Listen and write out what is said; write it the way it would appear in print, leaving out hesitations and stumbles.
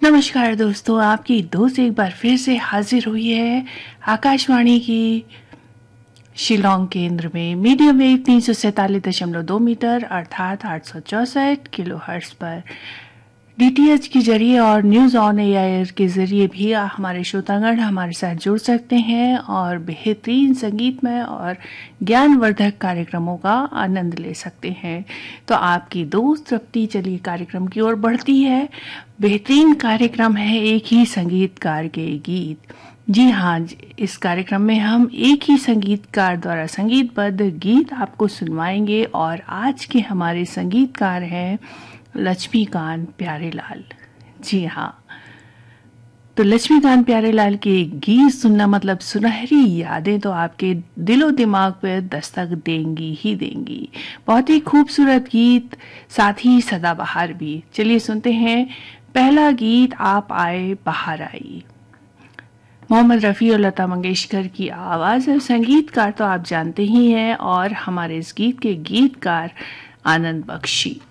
नमस्कार दोस्तों, आपकी दोस्त एक बार फिर से हाजिर हुई है आकाशवाणी की शिलोंग केंद्र में मीडियम वेव 347.2 मीटर अर्थात 864 किलो हर्ट्ज पर डीटीएच के जरिए और न्यूज़ ऑन एआईआर के जरिए भी हमारे श्रोतागण हमारे साथ जुड़ सकते हैं और बेहतरीन संगीतमय और ज्ञानवर्धक कार्यक्रमों का आनंद ले सकते हैं। तो आपकी दोस्त रफ्ती चलिए कार्यक्रम की ओर बढ़ती है। बेहतरीन कार्यक्रम है एक ही संगीतकार के गीत। जी हाँ, इस कार्यक्रम में हम एक ही संगीतकार द्वारा संगीतबद्ध गीत आपको सुनवाएंगे और आज के हमारे संगीतकार हैं लक्ष्मीकांत प्यारेलाल। जी हाँ, तो लक्ष्मीकांत प्यारेलाल के गीत सुनना मतलब सुनहरी यादें तो आपके दिलो दिमाग पे दस्तक देंगी ही देंगी। बहुत ही खूबसूरत गीत, साथ ही सदाबहार भी। चलिए सुनते हैं पहला गीत, आप आए बाहर आई। मोहम्मद रफ़ी और लता मंगेशकर की आवाज़ है। संगीतकार तो आप जानते ही हैं और हमारे इस गीत के गीतकार आनंद बख्शी।